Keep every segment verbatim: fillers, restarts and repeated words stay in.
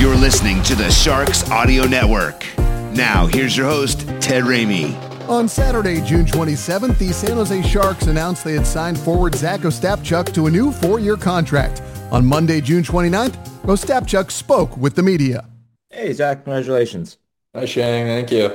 You're listening to the Sharks Audio Network. Now, here's your host, Ted Ramey. On Saturday, June twenty-seventh, the San Jose Sharks announced they had signed forward Zach Ostapchuk to a new four-year contract. On Monday, June twenty-ninth, Ostapchuk spoke with the media. Hey, Zach, congratulations. Hi, Shane. Thank you.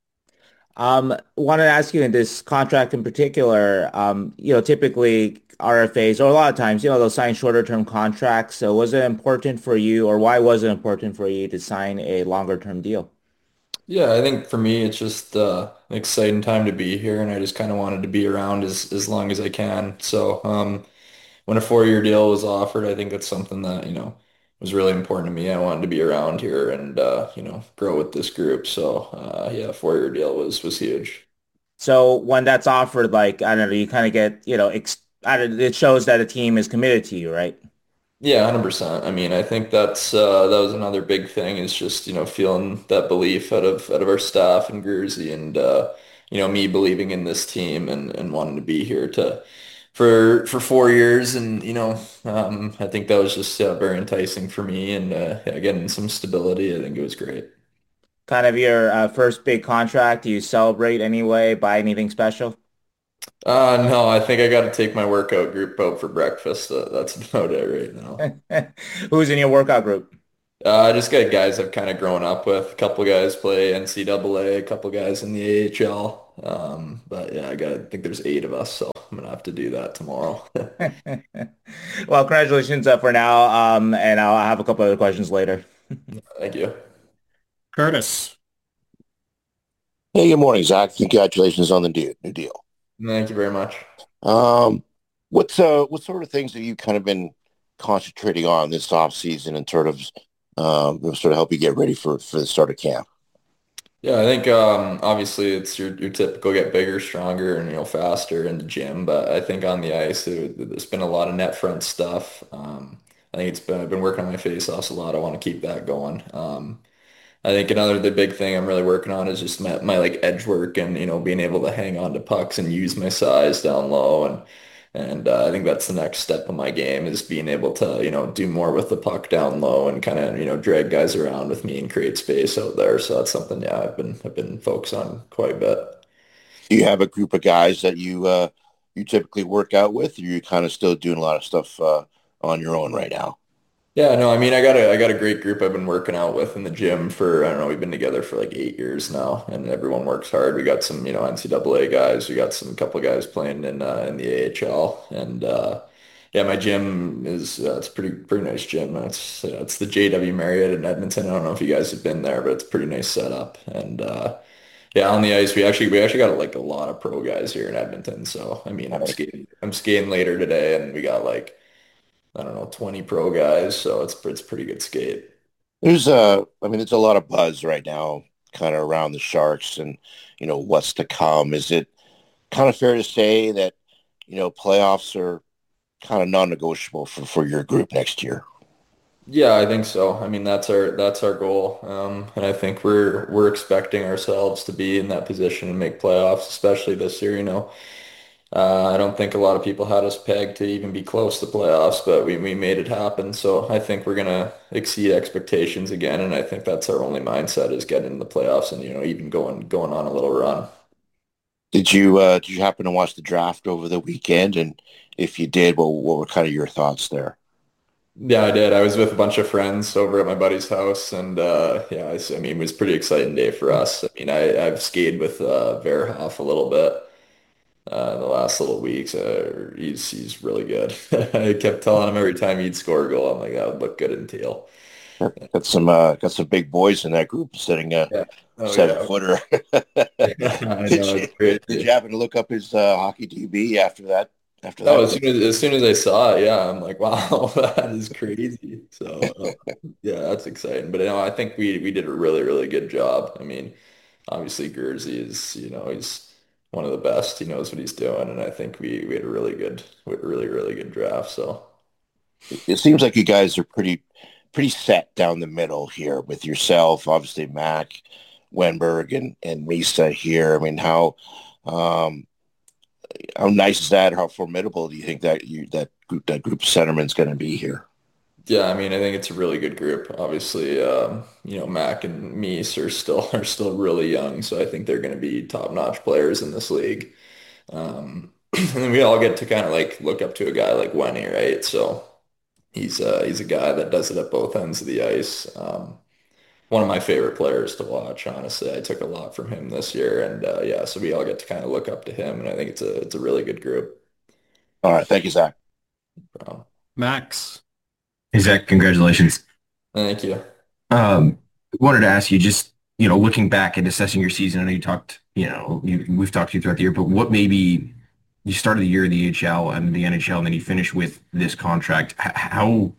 Um, wanted to ask you in this contract in particular, um, you know, typically R F As, or a lot of times, you know, they'll sign shorter term contracts. So was it important for you, or why was it important for you to sign a longer term deal? Yeah, I think for me, it's just uh, an exciting time to be here, and I just kind of wanted to be around as, as long as I can. So um, when a four-year deal was offered, I think that's something that, you know, was really important to me. I wanted to be around here and, uh, you know, grow with this group. So uh, yeah, four-year deal was was huge. So when that's offered, like, I don't know, you kind of get, you know, ex I don't, it shows that a team is committed to you, right? Yeah, one hundred percent. I mean, I think that's uh, that was another big thing is just, you know, feeling that belief out of out of our staff and Gurzy and uh, you know, me believing in this team and, and wanting to be here to for for four years and, you know, um, I think that was just uh, very enticing for me and uh, yeah, getting some stability. I think it was great. Kind of your uh, first big contract. Do you celebrate anyway? Buy anything special? Uh, no, I think I got to take my workout group out for breakfast. Uh, that's about it right now. Who's in your workout group? Uh, I just got guys I've kind of grown up with. A couple guys play N C double A, a couple guys in the A H L. Um, but yeah, I got, I think there's eight of us, so I'm gonna have to do that tomorrow. Well, congratulations uh, for now, um, and I'll have a couple other questions later. Thank you. Curtis. Hey, good morning, Zach. Congratulations on the deal, new deal. Thank you very much. Um, what's uh, what sort of things have you kind of been concentrating on this off season and sort of um, sort of help you get ready for for the start of camp? Yeah, I think um, obviously it's your your typical get bigger, stronger, and you know faster in the gym. But I think on the ice, it, there's been a lot of net front stuff. Um, I think it's been I've been working on my face-offs a lot. I want to keep that going. Um, I think another the big thing I'm really working on is just my, my like edge work and you know being able to hang on to pucks and use my size down low and and uh, I think that's the next step of my game is being able to you know do more with the puck down low and kind of you know drag guys around with me and create space out there. So that's something yeah I've been I've been focused on quite a bit. Do you have a group of guys that you uh, you typically work out with, or you kind of still doing a lot of stuff uh, on your own right now? Yeah, no, I mean, I got a, I got a great group I've been working out with in the gym for, I don't know, we've been together for like eight years now, and everyone works hard. We got some, you know, N C double A guys. We got some couple guys playing in uh, in the A H L, and uh, yeah, my gym is uh, it's a pretty pretty nice gym. It's uh, it's the J W Marriott in Edmonton. I don't know if you guys have been there, but it's a pretty nice setup. And uh, yeah, on the ice, we actually we actually got like a lot of pro guys here in Edmonton. So I mean, I'm skating I'm skating later today, and we got like. I don't know, twenty pro guys, so it's it's pretty good skate. There's uh, I mean, there's a lot of buzz right now, kind of around the Sharks and you know what's to come. Is it kind of fair to say that you know playoffs are kind of non-negotiable for, for your group next year? Yeah, I think so. I mean, that's our that's our goal, um, and I think we're we're expecting ourselves to be in that position and make playoffs, especially this year. You know, uh, I don't think a lot of people had us pegged to even be close to playoffs, but we we made it happen. So I think we're gonna exceed expectations again, and I think that's our only mindset is getting in the playoffs and you know even going going on a little run. Did you uh, did you happen to watch the draft over the weekend? And if you did, what what were kind of your thoughts there? Yeah, I did. I was with a bunch of friends over at my buddy's house, and uh, yeah, I, s- I mean, it was a pretty exciting day for us. I mean, I, I've skated with uh, Verhoff a little bit uh, the last little weeks. Uh, he's he's really good. I kept telling him every time he'd score a goal, I'm like, that would look good in teal. Got some uh, got some big boys in that group, sitting a Yeah. Oh seven yeah. footer. Yeah, I Did know you it's did crazy. you happen to look up his uh, hockey D B after that after No, that as goal? soon as as soon as I saw it, yeah, I'm like, wow, that is crazy. So uh, yeah, that's exciting. But you know, I think we we did a really really good job. I mean, obviously Gurzy is you know he's one of the best. He knows what he's doing, and I think we we had a really good, really really good draft. So It seems like you guys are pretty pretty set down the middle here with yourself, obviously Mac, Wenberg, and and Misa here. I mean, how um, how nice is that? How formidable do you think that you that group that group of centerman's going to be here? Yeah, I mean, I think it's a really good group. Obviously, um, you know, Mac and Meese are still are still really young, so I think they're going to be top-notch players in this league. Um, and then we all get to kind of like look up to a guy like Wenny, right? So he's uh, he's a guy that does it at both ends of the ice. Um, one of my favorite players to watch, honestly. I took a lot from him this year, and uh, yeah, so we all get to kind of look up to him, and I think it's a it's a really good group. All right. Thank you, Zach. Um, Max. Hey Zach, congratulations. thank you. Um, wanted to ask you just, you know, looking back and assessing your season. I know you talked, you know, you, we've talked to you throughout the year, but what maybe you started the year in the A H L and the N H L, and then you finish with this contract. H- How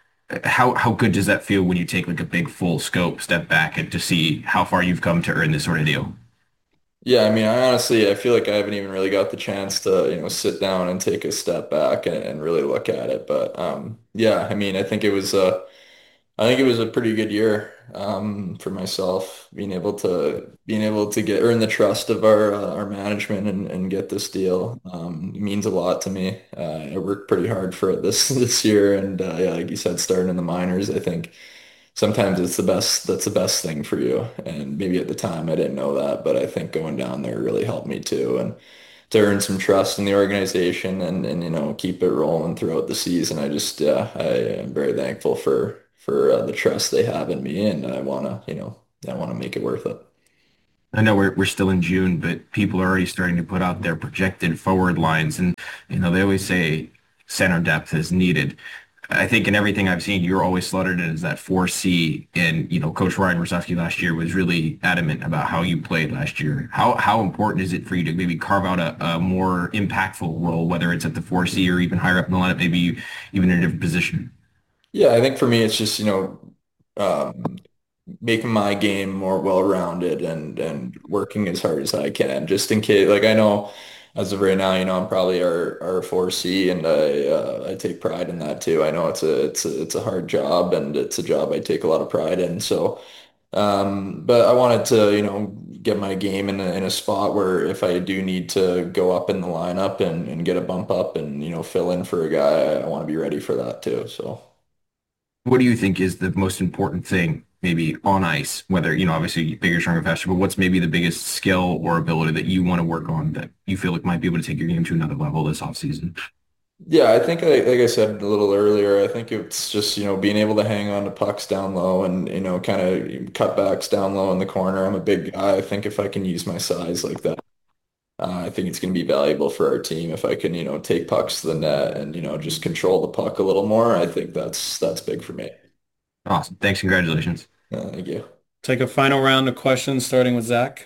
how how good does that feel when you take like a big full scope step back and to see how far you've come to earn this sort of deal? Yeah, I mean, I honestly, I feel like I haven't even really got the chance to, you know, sit down and take a step back and, and really look at it. But um, yeah, I mean, I think it was uh, I think it was a pretty good year um, for myself, being able to being able to get earn the trust of our uh, our management and, and get this deal. Um, it means a lot to me. Uh, I worked pretty hard for it this this year, and uh, yeah, like you said, starting in the minors, I think sometimes it's the best that's the best thing for you. And maybe at the time I didn't know that, but I think going down there really helped me too. And to earn some trust in the organization and, and you know keep it rolling throughout the season. I just yeah, I am very thankful for for uh, the trust they have in me, and I want to you know I want to make it worth it. I know we're we're still in June, but people are already starting to put out their projected forward lines, and you know they always say center depth is needed. I think in everything I've seen, you're always slotted in as that four C, and you know Coach Ryan Rosofsky last year was really adamant about how you played last year. How how important is it for you to maybe carve out a, a more impactful role, whether it's at the four C or even higher up in the lineup, maybe even in a different position? Yeah, I think for me it's just you know um, making my game more well-rounded and and working as hard as I can, just in case. Like I know, as of right now, you know, I'm probably our our four C, and I uh, I take pride in that too. I know it's a it's a it's a hard job, and it's a job I take a lot of pride in. So, um, but I wanted to, you know, get my game in a, in a spot where if I do need to go up in the lineup and and get a bump up and you know fill in for a guy, I want to be ready for that too. So. What do you think is the most important thing, maybe on ice, whether, you know, obviously bigger, stronger, faster, but what's maybe the biggest skill or ability that you want to work on that you feel like might be able to take your game to another level this offseason? Yeah, I think like, like I said a little earlier, I think it's just, you know, being able to hang on to pucks down low and, you know, kind of cutbacks down low in the corner. I'm a big guy. I think if I can use my size like that, uh, I think it's going to be valuable for our team. If I can, you know, take pucks to the net and, you know, just control the puck a little more, I think that's that's big for me. Awesome. Thanks. Congratulations. Uh, thank you. Take a final round of questions, starting with Zach.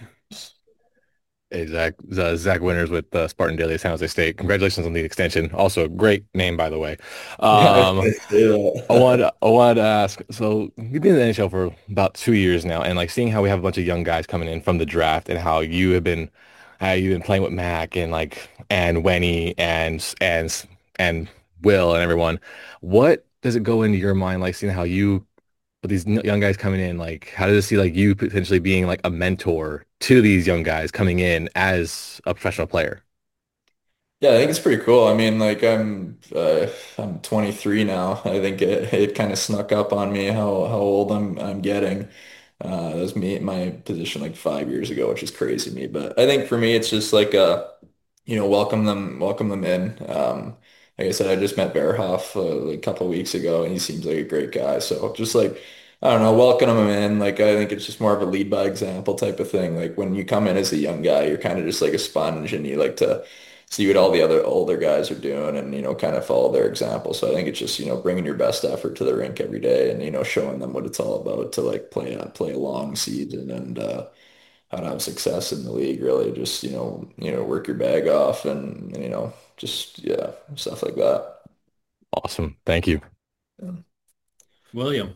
Hey, Zach, uh, Zach Winters with uh, Spartan Daily, San Jose State. Congratulations on the extension. Also, great name, by the way. Um, Yeah. I wanted, I wanted to ask, so you've been in the N H L for about two years now, and like seeing how we have a bunch of young guys coming in from the draft and how you have been, how you've been playing with Mac and like, and Wenny and, and, and Will and everyone. What does it go into your mind, like seeing how you with these n- young guys coming in, like how does it see like you potentially being like a mentor to these young guys coming in as a professional player? Yeah, I think it's pretty cool. I mean, like I'm uh, I'm twenty-three now. I think it, it kind of snuck up on me how how old I'm I'm getting. Uh, that was me my position like five years ago, which is crazy to me. But I think for me, it's just like uh, you know, welcome them welcome them in. Um, like I said, I just met Bearhoff uh, like a couple weeks ago, and he seems like a great guy. So just like I don't know, welcome them in. Like I think it's just more of a lead by example type of thing. Like when you come in as a young guy, you're kind of just like a sponge, and you like to see what all the other older guys are doing and, you know, kind of follow their example. So I think it's just, you know, bringing your best effort to the rink every day and, you know, showing them what it's all about to like play a, play a long season and uh, how to have success in the league, really. Just, you know, you know, work your bag off and, you know, just, yeah, stuff like that. Awesome. Thank you. Yeah. William.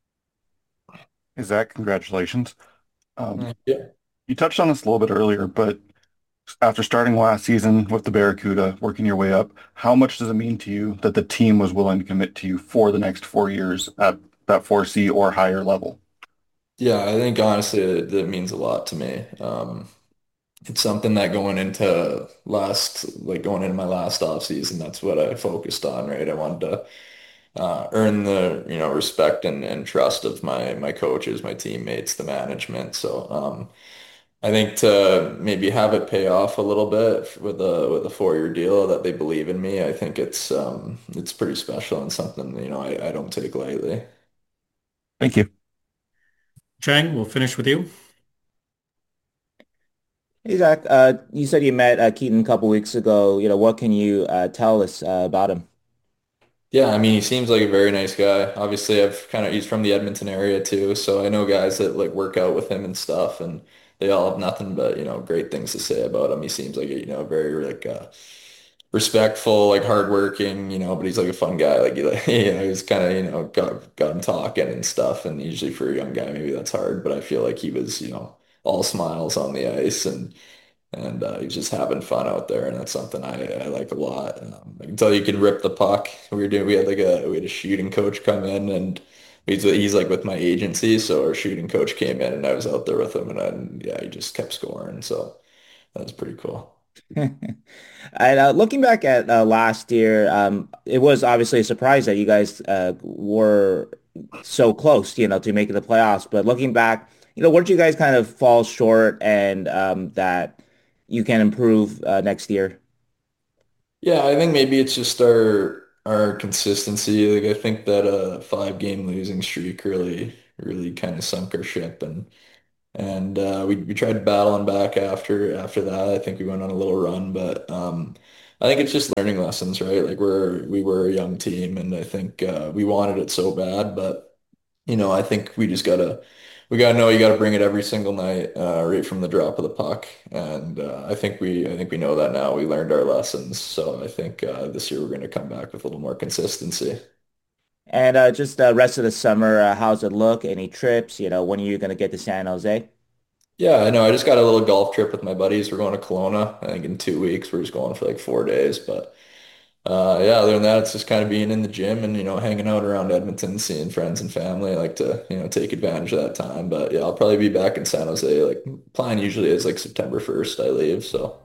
Hey, Zach, congratulations. Um, Yeah. you touched on this a little bit earlier, but after starting last season with the Barracuda, working your way up, how much does it mean to you that the team was willing to commit to you for the next four years at that four C or higher level? Yeah, I think honestly it, it means a lot to me. Um, it's something that going into last, like going into my last off season, that's what I focused on, right? I wanted to uh, earn the, you know, respect and, and trust of my my coaches, my teammates, the management. So um, I think to maybe have it pay off a little bit with a with a four year deal that they believe in me, I think it's um, it's pretty special and something, you know, I, I don't take lightly. Thank you. Chang, we'll finish with you. Hey, Zach, uh, you said you met uh, Keaton a couple weeks ago. You know, what can you uh, tell us uh, about him? Yeah, I mean, he seems like a very nice guy. Obviously, I've kind of, he's from the Edmonton area too, so I know guys that like work out with him and stuff, and they all have nothing but, you know, great things to say about him. He seems like a, you know, very like uh, respectful, like hardworking, you know, but he's like a fun guy. Like, he, like, you know, he's kind of, you know, got got him talking and stuff, and usually for a young guy, maybe that's hard, but I feel like he was, you know, all smiles on the ice and and uh, he's just having fun out there, and that's something I, I like a lot. Um, I can tell you can rip the puck. We were doing, we had like a we had a shooting coach come in, and he's he's like with my agency, so our shooting coach came in, and I was out there with him, and then yeah, he just kept scoring, so that was pretty cool. And uh, looking back at uh, last year, um, it was obviously a surprise that you guys uh, were so close, you know, to making the playoffs. But looking back, you know, where did you guys kind of fall short, and um, that you can improve uh, next year? Yeah, I think maybe it's just our our consistency. Like I think that a five game losing streak really really kind of sunk our ship, and and uh, we we tried battling back after after that. I think we went on a little run, but um, I think it's just learning lessons, right? Like we're we were a young team, and I think uh, we wanted it so bad, but you know, I think we just gotta we gotta know you gotta bring it every single night, uh, right from the drop of the puck. And uh, I think we I think we know that now. We learned our lessons, so I think uh, this year we're gonna come back with a little more consistency. And uh, just the rest of the summer, uh, how's it look? Any trips? You know, when are you going to get to San Jose? Yeah, I know. I just got a little golf trip with my buddies. We're going to Kelowna, I think in two weeks. We're just going for like four days. But uh, yeah, other than that, it's just kind of being in the gym and, you know, hanging out around Edmonton, seeing friends and family. I like to, you know, take advantage of that time. But yeah, I'll probably be back in San Jose. Like plan usually is like September first I leave. So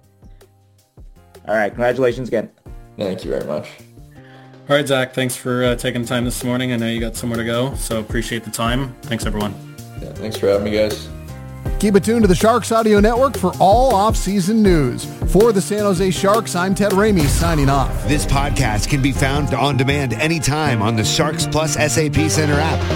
All right. Congratulations again. thank you very much. All right, Zach, thanks for uh, taking the time this morning. I know you got somewhere to go, so appreciate the time. Thanks, everyone. Yeah, thanks for having me, guys. Keep it tuned to the Sharks Audio Network for all off-season news. For the San Jose Sharks, I'm Ted Ramey signing off. This podcast can be found on demand anytime on the Sharks Plus S A P Center app